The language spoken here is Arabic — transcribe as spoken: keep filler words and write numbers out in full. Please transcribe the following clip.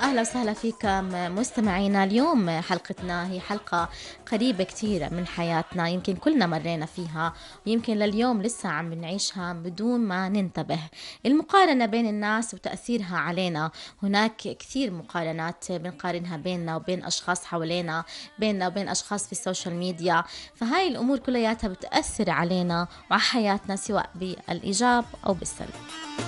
أهلا وسهلا فيكم مستمعينا. اليوم حلقتنا هي حلقة قريبة كتير من حياتنا، يمكن كلنا مرينا فيها ويمكن لليوم لسه عم بنعيشها بدون ما ننتبه. المقارنة بين الناس وتأثيرها علينا، هناك كثير مقارنات بنقارنها بيننا وبين أشخاص حوالينا، بيننا وبين أشخاص في السوشيال ميديا، فهاي الأمور كلياتها بتأثر علينا وعلى حياتنا سواء بالإيجاب أو بالسلب.